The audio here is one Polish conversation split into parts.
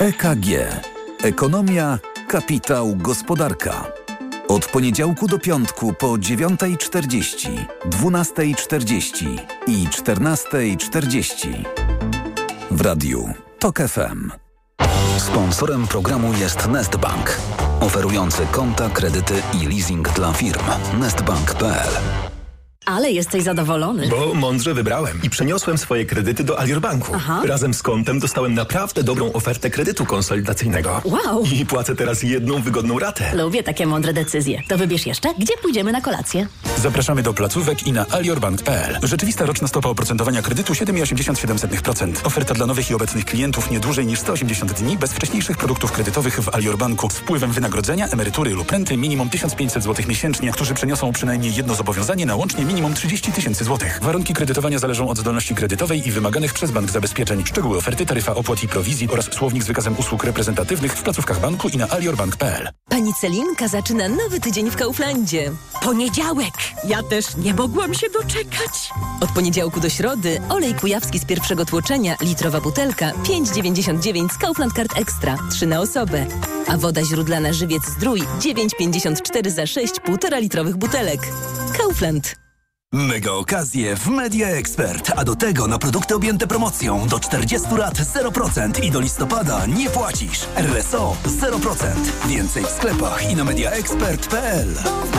EKG. Ekonomia, kapitał, gospodarka. Od poniedziałku do piątku po 9:40, 12:40 i 14:40. W radiu TOK FM. Sponsorem programu jest Nestbank, oferujący konta, kredyty i leasing dla firm. Nestbank.pl. Ale jesteś zadowolony. Bo mądrze wybrałem i przeniosłem swoje kredyty do Alior Banku. Aha. Razem z kontem dostałem naprawdę dobrą ofertę kredytu konsolidacyjnego. Wow. I płacę teraz jedną wygodną ratę. Lubię takie mądre decyzje. To wybierz jeszcze, gdzie pójdziemy na kolację. Zapraszamy do placówek i na aliorbank.pl. Rzeczywista roczna stopa oprocentowania kredytu 7,87%. Oferta dla nowych i obecnych klientów nie dłużej niż 180 dni bez wcześniejszych produktów kredytowych w Alior Banku z wpływem wynagrodzenia, emerytury lub renty minimum 1500 zł miesięcznie, którzy przeniosą przynajmniej jedno zobowiązanie na łącznie minimum 30 000 złotych. Warunki kredytowania zależą od zdolności kredytowej i wymaganych przez bank zabezpieczeń. Szczegóły oferty, taryfa opłat i prowizji oraz słownik z wykazem usług reprezentatywnych w placówkach banku i na aliorbank.pl. Pani Celinka zaczyna nowy tydzień w Kauflandzie. Poniedziałek! Ja też nie mogłam się doczekać. Od poniedziałku do środy olej kujawski z pierwszego tłoczenia, litrowa butelka, 5,99 z Kaufland Card Extra, 3 na osobę. A woda źródlana Żywiec Zdrój, 9,54 za 6 1,5 litrowych butelek. Kaufland. Mega okazje w Media Expert, a do tego na produkty objęte promocją do 40 lat 0% i do listopada nie płacisz. RSO 0%. Więcej w sklepach i na mediaexpert.pl.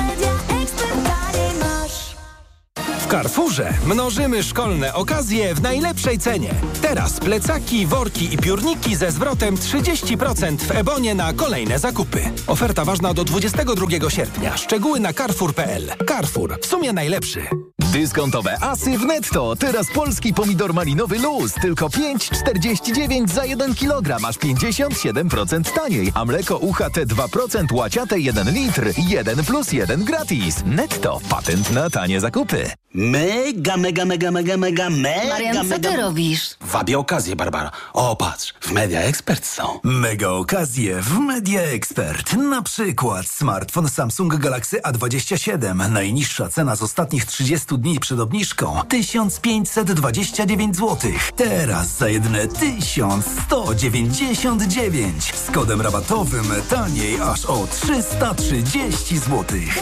W Carrefourze mnożymy szkolne okazje w najlepszej cenie. Teraz plecaki, worki i piórniki ze zwrotem 30% w Ebonie na kolejne zakupy. Oferta ważna do 22 sierpnia. Szczegóły na carrefour.pl. Carrefour. W sumie najlepszy. Dyskontowe asy w Netto. Teraz polski pomidor malinowy luz. Tylko 5,49 za 1 kg. Aż 57% taniej. A mleko UHT 2% łaciate 1 litr. 1 + 1 gratis. Netto. Patent na tanie zakupy. Mega. Marian, co ty robisz? Wabię okazję, Barbara. O, patrz, w Media Expert są. Mega okazje w Media Expert. Na przykład smartfon Samsung Galaxy A27. Najniższa cena z ostatnich 30 dni przed obniżką 1529 zł. Teraz za jedyne 1199. Z kodem rabatowym taniej aż o 330 zł.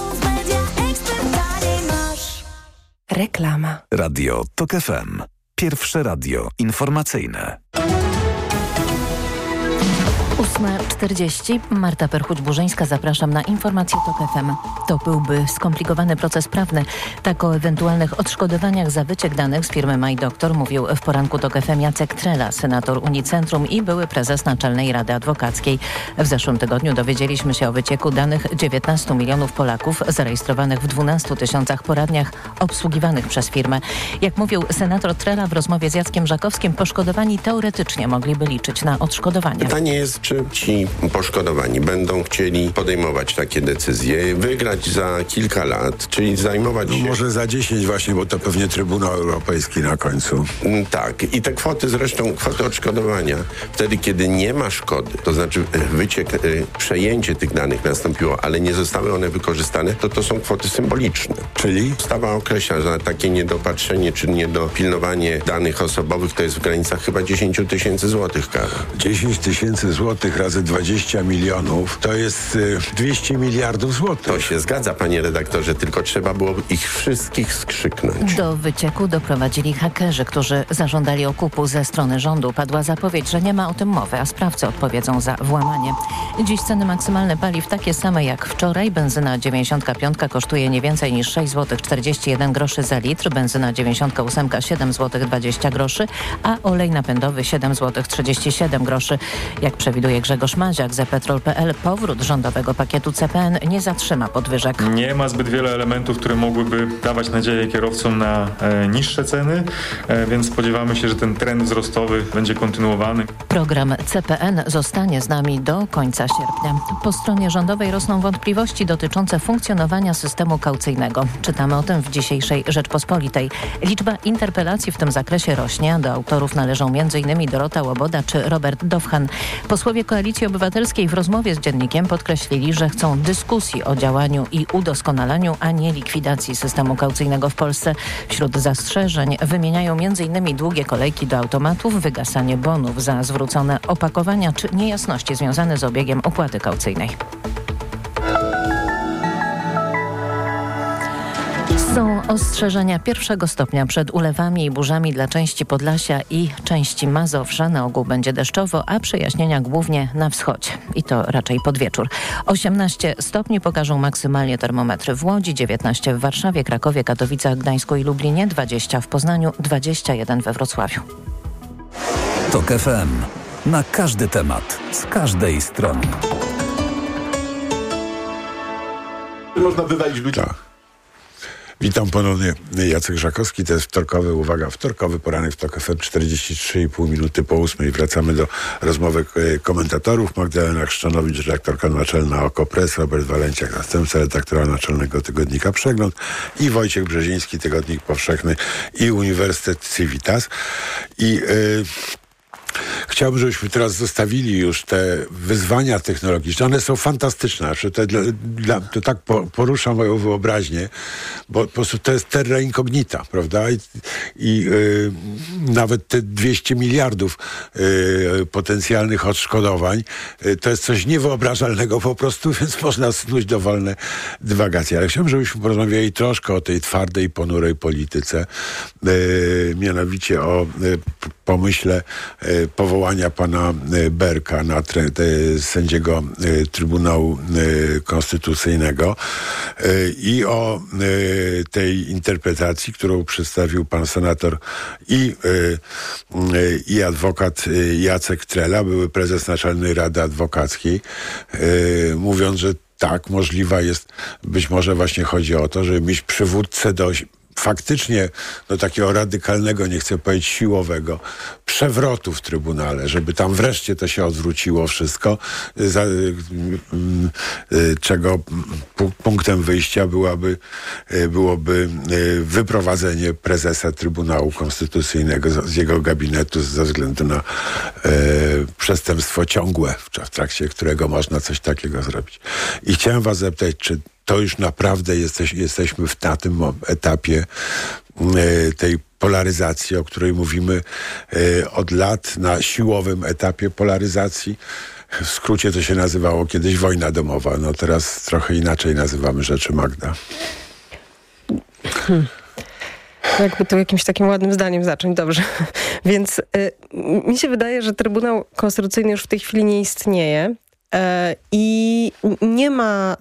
Reklama. Radio TOK FM. Pierwsze radio informacyjne. 8:40. Marta Perchuć-Burzyńska, zapraszam na informację TOK FM. To byłby skomplikowany proces prawny. Tak o ewentualnych odszkodowaniach za wyciek danych z firmy MyDoktor mówił w poranku TOK FM Jacek Trela, senator Unicentrum i były prezes Naczelnej Rady Adwokackiej. W zeszłym tygodniu dowiedzieliśmy się o wycieku danych 19 milionów Polaków zarejestrowanych w 12 000 poradniach obsługiwanych przez firmę. Jak mówił senator Trela w rozmowie z Jackiem Żakowskim, poszkodowani teoretycznie mogliby liczyć na odszkodowania. Pytanie jest, czy ci poszkodowani będą chcieli podejmować takie decyzje, wygrać za kilka lat, czyli zajmować się... Może za 10 właśnie, bo to pewnie Trybunał Europejski na końcu. Tak. I te kwoty, zresztą kwoty odszkodowania, wtedy kiedy nie ma szkody, to znaczy wyciek, przejęcie tych danych nastąpiło, ale nie zostały one wykorzystane, to są kwoty symboliczne. Czyli? Ustawa określa, że takie niedopatrzenie czy niedopilnowanie danych osobowych to jest w granicach chyba 10 000 złotych kara. 10 000 złotych razy 20 milionów to jest 200 miliardów złotych. To się zgadza, panie redaktorze, tylko trzeba było ich wszystkich skrzyknąć. Do wycieku doprowadzili hakerzy, którzy zażądali okupu ze strony rządu. Padła zapowiedź, że nie ma o tym mowy, a sprawcy odpowiedzą za włamanie. Dziś ceny maksymalne paliw takie same jak wczoraj. Benzyna 95 kosztuje nie więcej niż 6 zł 41 groszy za litr, benzyna 98 7 zł 20 groszy, a olej napędowy 7 zł 37 groszy. Jak przewiduje Grzegorz Maziak z ePetrol.pl, powrót rządowego pakietu CPN nie zatrzyma podwyżek. Nie ma zbyt wiele elementów, które mogłyby dawać nadzieję kierowcom na niższe ceny, więc spodziewamy się, że ten trend wzrostowy będzie kontynuowany. Program CPN zostanie z nami do końca sierpnia. Po stronie rządowej rosną wątpliwości dotyczące funkcjonowania systemu kaucyjnego. Czytamy o tym w dzisiejszej Rzeczpospolitej. Liczba interpelacji w tym zakresie rośnie, a do autorów należą m.in. Dorota Łoboda czy Robert Dowchan. Posłowie Posłowie Koalicji Obywatelskiej w rozmowie z Dziennikiem podkreślili, że chcą dyskusji o działaniu i udoskonalaniu, a nie likwidacji systemu kaucyjnego w Polsce. Wśród zastrzeżeń wymieniają m.in. długie kolejki do automatów, wygasanie bonów za zwrócone opakowania czy niejasności związane z obiegiem opłaty kaucyjnej. Są ostrzeżenia pierwszego stopnia przed ulewami i burzami dla części Podlasia i części Mazowsza. Na ogół będzie deszczowo, a przejaśnienia głównie na wschodzie. I to raczej pod wieczór. 18 stopni pokażą maksymalnie termometry w Łodzi, 19 w Warszawie, Krakowie, Katowicach, Gdańsku i Lublinie, 20 w Poznaniu, 21 we Wrocławiu. TOK FM. Na każdy temat, z każdej strony. Można wywalić ludzi. Witam ponownie, Jacek Żakowski, to jest wtorkowy poranek w TOK FM, 43,5 minuty po 8. Wracamy do rozmowy komentatorów. Magdalena Chrzczanowicz, redaktorka naczelna OKO.press, Robert Walenciak, zastępca redaktora naczelnego tygodnika Przegląd i Wojciech Brzeziński, Tygodnik Powszechny i Uniwersytet Civitas. Chciałbym, żebyśmy teraz zostawili już te wyzwania technologiczne. One są fantastyczne. To tak porusza moją wyobraźnię, bo po prostu to jest terra incognita, prawda? I nawet te 200 miliardów potencjalnych odszkodowań to jest coś niewyobrażalnego po prostu, więc można snuć dowolne dywagacje. Ale chciałbym, żebyśmy porozmawiali troszkę o tej twardej, ponurej polityce, mianowicie o pomyśle powołania pana Berka na sędziego Trybunału Konstytucyjnego i o tej interpretacji, którą przedstawił pan senator i adwokat Jacek Trela, były prezes Naczelnej Rady Adwokackiej, mówiąc, że tak, możliwa jest, być może właśnie chodzi o to, żeby mieć przywódcę do faktycznie do takiego radykalnego, nie chcę powiedzieć siłowego, przewrotu w Trybunale, żeby tam wreszcie to się odwróciło wszystko, czego punktem wyjścia byłoby wyprowadzenie prezesa Trybunału Konstytucyjnego z jego gabinetu ze względu na przestępstwo ciągłe, w trakcie którego można coś takiego zrobić. I chciałem was zapytać, czy to już naprawdę jesteśmy na tym etapie tej polaryzacji, o której mówimy od lat, na siłowym etapie polaryzacji. W skrócie to się nazywało kiedyś wojna domowa. No teraz trochę inaczej nazywamy rzeczy, Magda. Jakby tu jakimś takim ładnym zdaniem zacząć, dobrze. Więc mi się wydaje, że Trybunał Konstytucyjny już w tej chwili nie istnieje. I nie ma...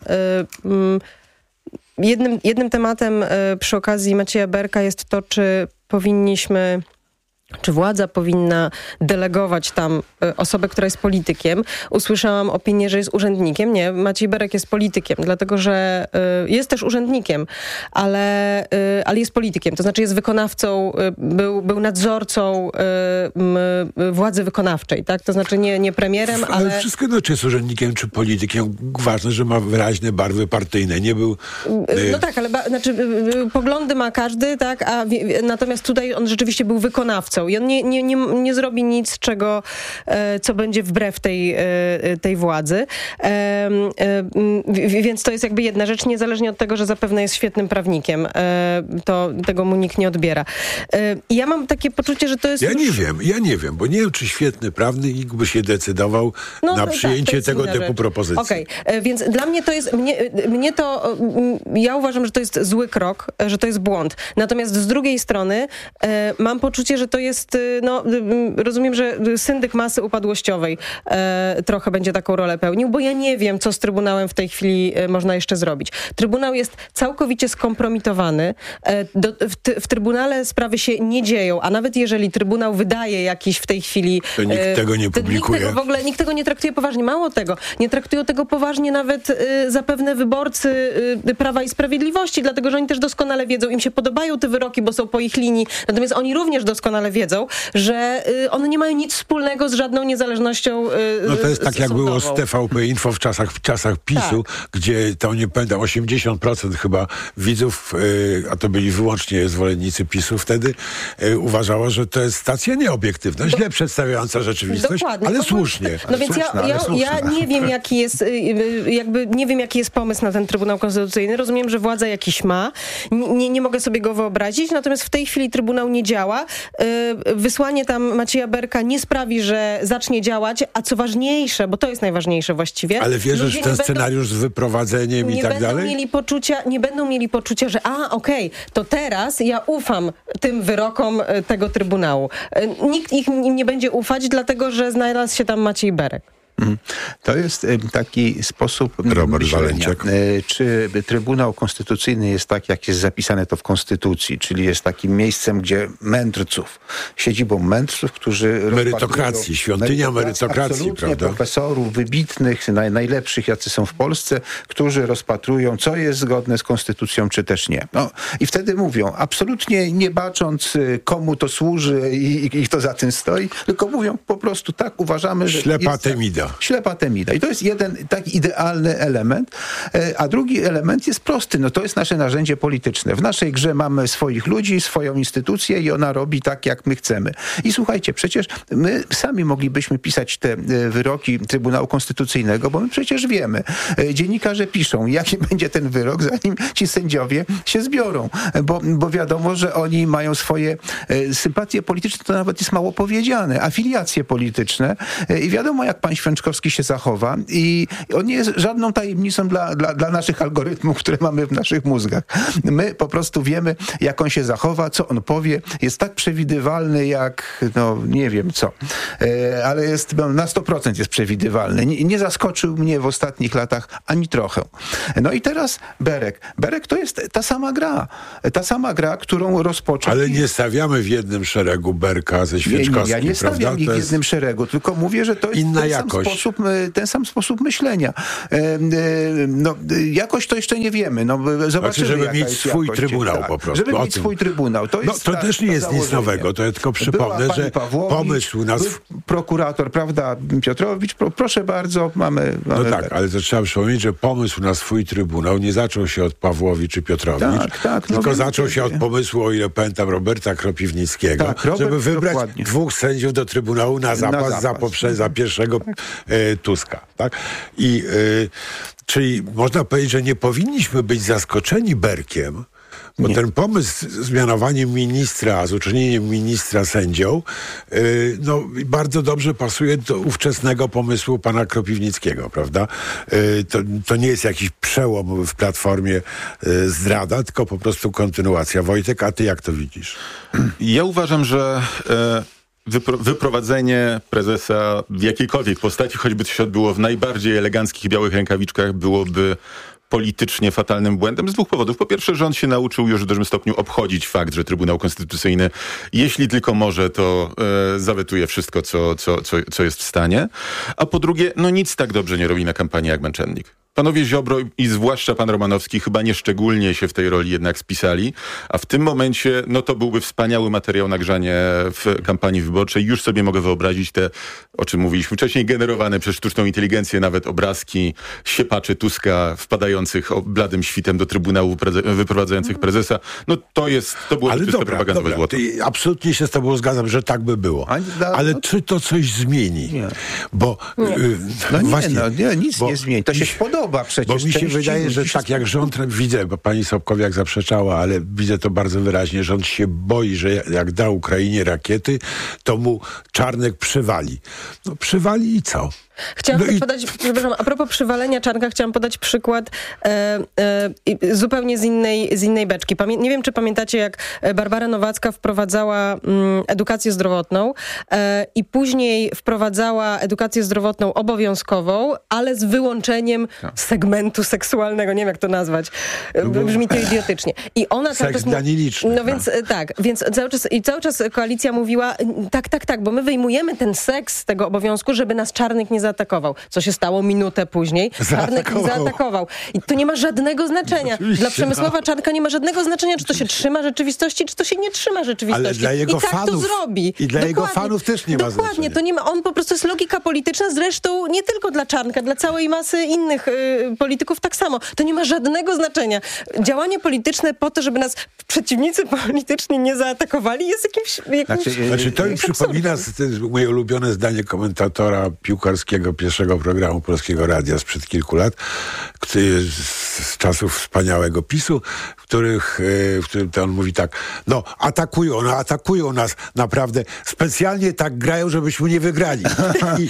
Jednym tematem przy okazji Macieja Berka jest to, czy władza powinna delegować tam osobę, która jest politykiem. Usłyszałam opinię, że jest urzędnikiem. Nie, Maciej Berek jest politykiem, dlatego że jest też urzędnikiem, ale jest politykiem. To znaczy jest wykonawcą, był nadzorcą władzy wykonawczej, tak? To znaczy nie premierem, ale wszystko jedno, czy jest urzędnikiem, czy politykiem. Ważne, że ma wyraźne barwy partyjne. Nie był... No tak, ale poglądy ma każdy, tak? Natomiast tutaj on rzeczywiście był wykonawcą. I on nie zrobi nic, co będzie wbrew tej władzy. Więc to jest jakby jedna rzecz, niezależnie od tego, że zapewne jest świetnym prawnikiem. Tego mu nikt nie odbiera. I ja mam takie poczucie, że to jest... Ja nie wiem, bo nie wiem, czy świetny prawnik by się decydował na przyjęcie tego typu propozycji. Okej, więc dla mnie to jest... Ja uważam, że to jest zły krok, że to jest błąd. Natomiast z drugiej strony mam poczucie, że to jest, rozumiem, że syndyk masy upadłościowej trochę będzie taką rolę pełnił, bo ja nie wiem, co z Trybunałem w tej chwili można jeszcze zrobić. Trybunał jest całkowicie skompromitowany. W Trybunale sprawy się nie dzieją, a nawet jeżeli Trybunał wydaje jakiś w tej chwili... To nikt tego nie publikuje. Nikt tego nie traktuje poważnie. Mało tego, nie traktują tego poważnie nawet zapewne wyborcy Prawa i Sprawiedliwości, dlatego, że oni też doskonale wiedzą, im się podobają te wyroki, bo są po ich linii, natomiast oni również doskonale wiedzą, że one nie mają nic wspólnego z żadną niezależnością No to jest tak, jak było z TVP Info w czasach PiS-u, gdzie to nie pamiętam, 80% chyba widzów, a to byli wyłącznie zwolennicy PiS-u wtedy, uważało, że to jest stacja nieobiektywna, źle przedstawiająca rzeczywistość, dokładnie, ale słusznie. No więc ja nie wiem, jaki jest nie wiem, jaki jest pomysł na ten Trybunał Konstytucyjny. Rozumiem, że władza jakiś ma. Nie mogę sobie go wyobrazić, natomiast w tej chwili Trybunał nie działa. Wysłanie tam Macieja Berka nie sprawi, że zacznie działać, a co ważniejsze, bo to jest najważniejsze właściwie. Ale wierzysz w ten scenariusz z wyprowadzeniem i tak dalej? Nie będą mieli poczucia, że to teraz ja ufam tym wyrokom tego Trybunału. Nikt im nie będzie ufać, dlatego że znalazł się tam Maciej Berek. To jest taki sposób myślenia. Czy Trybunał Konstytucyjny jest tak, jak jest zapisane to w Konstytucji, czyli jest takim miejscem, gdzie siedzibą mędrców, którzy merytokracji, świątynia merytokracji, prawda? Profesorów wybitnych, najlepszych, jacy są w Polsce, którzy rozpatrują, co jest zgodne z Konstytucją, czy też nie. No, i wtedy mówią, absolutnie nie bacząc, komu to służy i kto za tym stoi, tylko mówią po prostu tak, uważamy, że ślepa temida. I to jest jeden taki idealny element. A drugi element jest prosty. No to jest nasze narzędzie polityczne. W naszej grze mamy swoich ludzi, swoją instytucję i ona robi tak, jak my chcemy. I słuchajcie, przecież my sami moglibyśmy pisać te wyroki Trybunału Konstytucyjnego, bo my przecież wiemy. Dziennikarze piszą, jaki będzie ten wyrok, zanim ci sędziowie się zbiorą. Bo wiadomo, że oni mają swoje sympatie polityczne, to nawet jest mało powiedziane, afiliacje polityczne i wiadomo, jak pan Święczkowski się zachowa i on nie jest żadną tajemnicą dla naszych algorytmów, które mamy w naszych mózgach. My po prostu wiemy, jak on się zachowa, co on powie. Jest tak przewidywalny, jak nie wiem co. Ale na 100% jest przewidywalny. Nie zaskoczył mnie w ostatnich latach ani trochę. No i teraz Berek. Berek to jest ta sama gra. Ta sama gra, którą rozpoczął. Ale nie stawiamy w jednym szeregu Berka ze Święczkowskim, ja nie stawiam ich w jednym szeregu, tylko mówię, że to jest ten sam sposób myślenia. Jakoś to jeszcze nie wiemy. Zobaczymy, żeby mieć swój trybunał po prostu. Żeby mieć swój trybunał. To też nie jest nic nowego. To ja tylko przypomnę, że pomysł nas... prokurator, prawda, Piotrowicz, proszę bardzo, mamy tak, Berek. Ale to trzeba przypomnieć, że pomysł na swój trybunał nie zaczął się od Pawłowicz czy Piotrowicz, tylko zaczął się od pomysłu, o ile pamiętam, Roberta Kropiwnickiego, żeby wybrać dwóch sędziów do Trybunału na zapas. Za pierwszego Tuska. Tak? Czyli można powiedzieć, że nie powinniśmy być zaskoczeni Berkiem, bo ten pomysł z mianowaniem ministra, z uczynieniem ministra sędzią, bardzo dobrze pasuje do ówczesnego pomysłu pana Kropiwnickiego, prawda? To nie jest jakiś przełom w Platformie zdrada, tylko po prostu kontynuacja. Wojtek, a ty jak to widzisz? Ja uważam, że wyprowadzenie prezesa w jakiejkolwiek postaci, choćby to się odbyło w najbardziej eleganckich białych rękawiczkach, byłoby politycznie fatalnym błędem z dwóch powodów. Po pierwsze, rząd się nauczył już w dużym stopniu obchodzić fakt, że Trybunał Konstytucyjny, jeśli tylko może, to zawetuje wszystko, co jest w stanie. A po drugie, nic tak dobrze nie robi na kampanii jak męczennik. Panowie Ziobro i zwłaszcza pan Romanowski chyba nieszczególnie się w tej roli jednak spisali, a w tym momencie to byłby wspaniały materiał na grzanie w kampanii wyborczej. Już sobie mogę wyobrazić te, o czym mówiliśmy wcześniej, generowane przez sztuczną inteligencję nawet obrazki siepaczy Tuska wpadających bladym świtem do Trybunału wyprowadzających prezesa. To było czyste propagandowe złoto. Absolutnie się z tobą zgadzam, że tak by było. Ale czy to coś zmieni? Nie. Bo nic nie zmieni. To się podoba przecież. Bo mi się wydaje, że tak jak rząd, widzę, bo pani Sobkowiak zaprzeczała, ale widzę to bardzo wyraźnie, rząd się boi, że jak da Ukrainie rakiety, to mu Czarnek przywali. Przywali i co? Chciałam podać, a propos przywalenia Czarnka, chciałam podać przykład zupełnie z innej beczki. Nie wiem, czy pamiętacie, jak Barbara Nowacka wprowadzała edukację zdrowotną i później wprowadzała edukację zdrowotną obowiązkową, ale z wyłączeniem segmentu seksualnego, nie wiem jak to nazwać. Brzmi to idiotycznie. I ona cały czas dla nielicznych. No więc więc cały czas koalicja mówiła tak, bo my wyjmujemy ten seks z tego obowiązku, żeby nas Czarnek nie zaatakował. Co się stało minutę później? Czarnek nie zaatakował. I to nie ma żadnego znaczenia. Dla Przemysława Czarnka nie ma żadnego znaczenia, czy to się trzyma rzeczywistości, czy to się nie trzyma rzeczywistości. Ale dla jego I tak fanów, to zrobi. I dla jego fanów też nie ma znaczenia. Dokładnie, to nie ma. On po prostu jest logika polityczna, zresztą nie tylko dla Czarnka, dla całej masy innych polityków tak samo. To nie ma żadnego znaczenia. Działanie polityczne po to, żeby nas przeciwnicy polityczni nie zaatakowali, jest jakimś to mi przypomina moje ulubione zdanie komentatora piłkarskiego pierwszego programu Polskiego Radia sprzed kilku lat, z czasów wspaniałego PiS-u, w którym to on mówi tak, atakują nas naprawdę, specjalnie tak grają, żebyśmy nie wygrali. I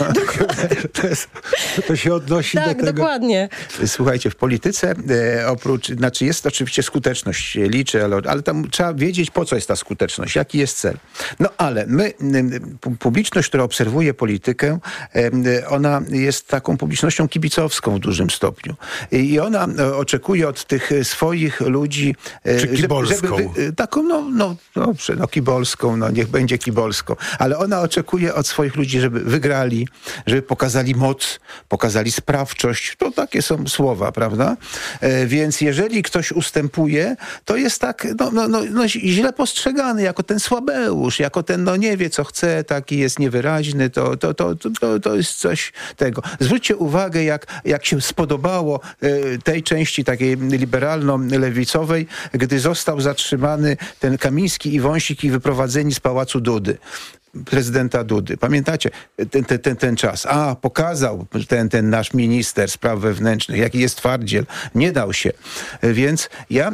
to się odnosi do tego. Tak, dokładnie. Słuchajcie, w polityce jest oczywiście skuteczność, liczy, ale tam trzeba wiedzieć, po co jest ta skuteczność, jaki jest cel. No ale publiczność, która obserwuje politykę, ona jest taką publicznością kibicowską w dużym stopniu. I ona oczekuje od tych swoich ludzi, kibolską, niech będzie kibolską, ale ona oczekuje od swoich ludzi, żeby wygrali, żeby pokazali moc, pokazali sprawczość. To takie są słowa, prawda? Więc jeżeli ktoś ustępuje, to jest tak źle postrzegany jako ten słabeusz, jako ten nie wie co chce, taki jest niewyraźny, to jest coś tego. Zwróćcie uwagę, jak się spodobało tej części takiej liberalno-lewicowej, gdy został zatrzymany ten Kamiński i Wąsik i wyprowadzeni z pałacu Dudy. Prezydenta Dudy. Pamiętacie ten czas? Pokazał ten nasz minister spraw wewnętrznych, jaki jest twardziel. Nie dał się. Więc ja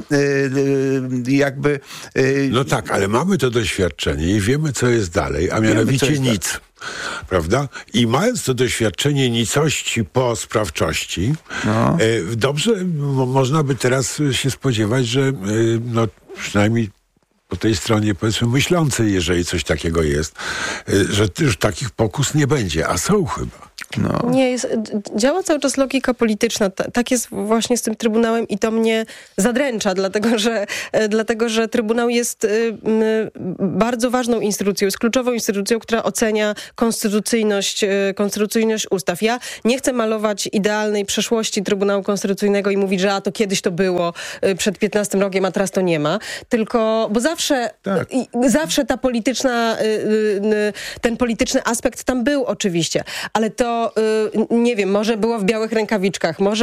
No tak, ale mamy to doświadczenie i wiemy, co jest dalej, a mianowicie nic. Prawda? I mając to doświadczenie nicości po sprawczości, dobrze, można by teraz się spodziewać, że przynajmniej po tej stronie, powiedzmy, myślącej, jeżeli coś takiego jest, że już takich pokus nie będzie, a są chyba. Nie, działa cały czas logika polityczna. Tak jest właśnie z tym Trybunałem i to mnie zadręcza, dlatego że Trybunał jest bardzo ważną instytucją, jest kluczową instytucją, która ocenia konstytucyjność ustaw. Ja nie chcę malować idealnej przeszłości Trybunału Konstytucyjnego i mówić, że to kiedyś to było przed 15 rokiem, a teraz to nie ma, bo zawsze ta polityczna, ten polityczny aspekt tam był oczywiście, ale to nie wiem, może było w białych rękawiczkach, może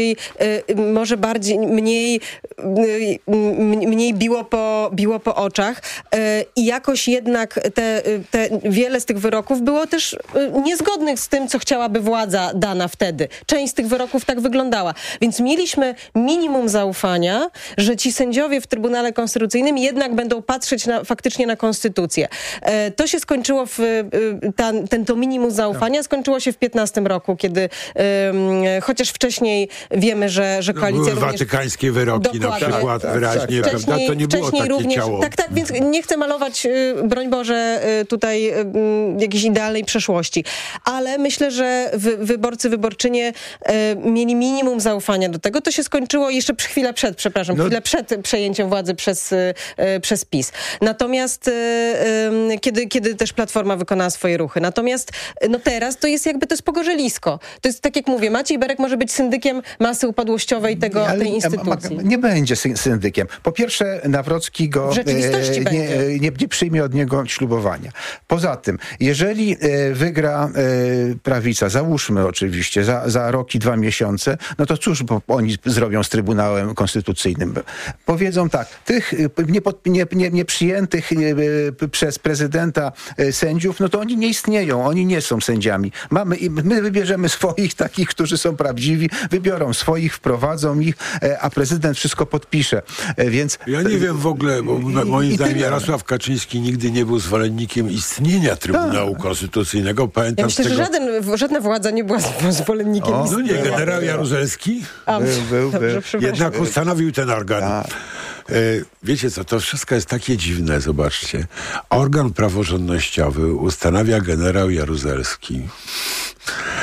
mniej biło po oczach i jakoś jednak wiele z tych wyroków było też niezgodnych z tym, co chciałaby władza dana wtedy. Część z tych wyroków tak wyglądała. Więc mieliśmy minimum zaufania, że ci sędziowie w Trybunale Konstytucyjnym jednak będą patrzeć faktycznie na konstytucję. To się skończyło to minimum zaufania skończyło się w 2015 roku, kiedy chociaż wcześniej wiemy, że koalicja były watykańskie wyroki na przykład wyraźnie, prawda? To nie było takie również, ciało. Tak, więc nie chcę malować, broń Boże, tutaj jakiejś idealnej przeszłości. Ale myślę, że wyborczynie mieli minimum zaufania do tego. To się skończyło jeszcze chwilę przed przejęciem władzy przez PiS. Natomiast kiedy też Platforma wykonała swoje ruchy. Natomiast teraz to jest pogorzelisko. To jest tak jak mówię, Maciej Berek może być syndykiem masy upadłościowej tej instytucji. Nie będzie syndykiem. Po pierwsze, Nawrocki go nie przyjmie od niego ślubowania. Poza tym, jeżeli wygra prawica, załóżmy oczywiście, za rok i 2 miesiące, no to cóż oni zrobią z Trybunałem Konstytucyjnym? Powiedzą tak, tych nieprzyjętych przez prezydenta sędziów, no to oni nie istnieją, oni nie są sędziami. My wybierzemy swoich, takich, którzy są prawdziwi, wybiorą swoich, wprowadzą ich, a prezydent wszystko podpisze. Więc ja nie wiem w ogóle, bo moim zdaniem Jarosław Kaczyński nigdy nie był zwolennikiem istnienia Trybunału Konstytucyjnego. Pamiętam myślę, że żadna władza nie była zwolennikiem istnienia. No nie, generał Jaruzelski był. Jednak ustanowił ten organ. Wiecie co, to wszystko jest takie dziwne, zobaczcie. Organ praworządnościowy ustanawia generał Jaruzelski.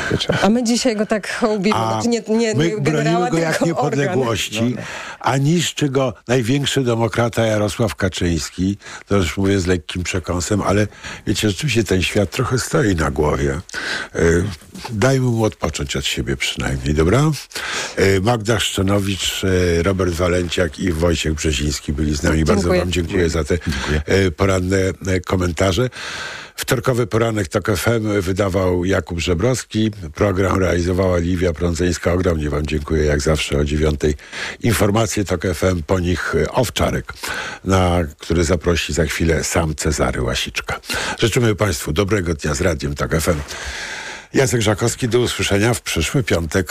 A my dzisiaj go tak hołbimy. Znaczy nie my generała, bronimy go jak tylko niepodległości, a niszczy go największy demokrata Jarosław Kaczyński. To już mówię z lekkim przekąsem, ale wiecie, rzeczywiście ten świat trochę stoi na głowie. Dajmy mu odpocząć od siebie przynajmniej, dobra? Magda Szczonowicz, Robert Walenciak i Wojciech Brzeziński byli z nami. Bardzo wam dziękuję za te poranne komentarze. Wtorkowy poranek TOK FM wydawał Jakub Żebrowski. Program realizowała Liwia Prądzeńska. Ogromnie wam dziękuję, jak zawsze o 9:00. Informacje TOK FM, po nich Owczarek, który zaprosi za chwilę sam Cezary Łasiczka. Życzymy państwu dobrego dnia z Radiem TOK FM. Jacek Żakowski, do usłyszenia w przyszły piątek.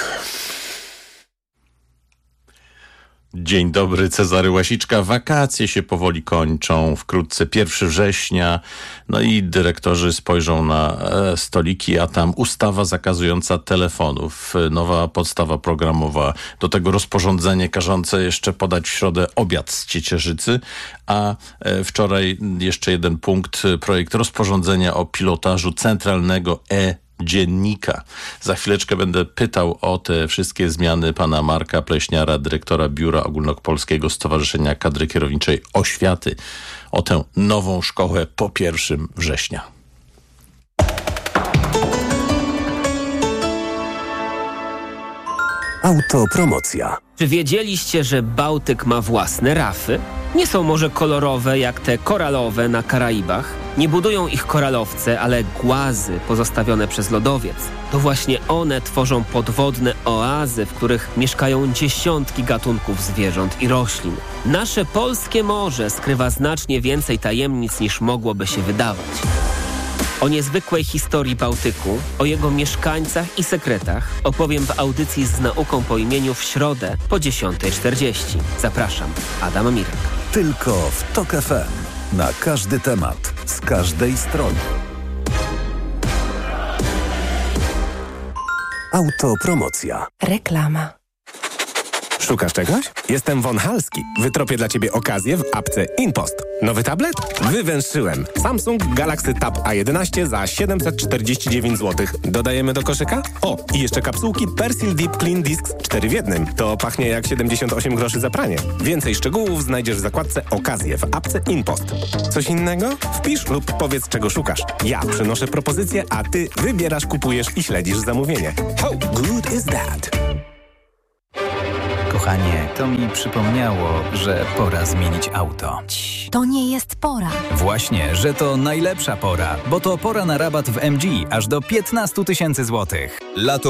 Dzień dobry, Cezary Łasiczka. Wakacje się powoli kończą. Wkrótce 1 września. No i dyrektorzy spojrzą na stoliki, a tam ustawa zakazująca telefonów. Nowa podstawa programowa. Do tego rozporządzenie każące jeszcze podać w środę obiad z ciecierzycy. A wczoraj jeszcze jeden punkt. Projekt rozporządzenia o pilotażu centralnego dziennika. Za chwileczkę będę pytał o te wszystkie zmiany pana Marka Pleśniara, dyrektora Biura Ogólnopolskiego Stowarzyszenia Kadry Kierowniczej Oświaty, o tę nową szkołę po 1 września. Autopromocja. Czy wiedzieliście, że Bałtyk ma własne rafy? Nie są może kolorowe jak te koralowe na Karaibach. Nie budują ich koralowce, ale głazy pozostawione przez lodowiec. To właśnie one tworzą podwodne oazy, w których mieszkają dziesiątki gatunków zwierząt i roślin. Nasze polskie morze skrywa znacznie więcej tajemnic niż mogłoby się wydawać. O niezwykłej historii Bałtyku, o jego mieszkańcach i sekretach opowiem w audycji z nauką po imieniu w środę po 10:40. Zapraszam, Adam Mirek. Tylko w TOK FM. Na każdy temat, z każdej strony. Autopromocja. Reklama. Szukasz czegoś? Jestem Von Halski. Wytropię dla Ciebie okazję w apce InPost. Nowy tablet? Wywęszyłem. Samsung Galaxy Tab A11 za 749 zł. Dodajemy do koszyka? O, i jeszcze kapsułki Persil Deep Clean Discs 4 w 1. To pachnie jak 78 groszy za pranie. Więcej szczegółów znajdziesz w zakładce Okazje w apce InPost. Coś innego? Wpisz lub powiedz, czego szukasz. Ja przynoszę propozycję, a Ty wybierasz, kupujesz i śledzisz zamówienie. How good is that? Kochanie, to mi przypomniało, że pora zmienić auto. To nie jest pora. Właśnie, że to najlepsza pora, bo to pora na rabat w MG aż do 15 000 złotych. Lato